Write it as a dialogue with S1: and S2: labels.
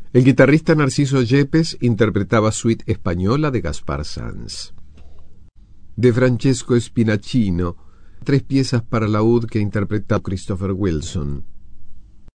S1: El guitarrista Narciso Yepes interpretaba Suite española de Gaspar Sanz. De Francesco Spinaccino, 3 piezas para laúd que interpretó Christopher Wilson.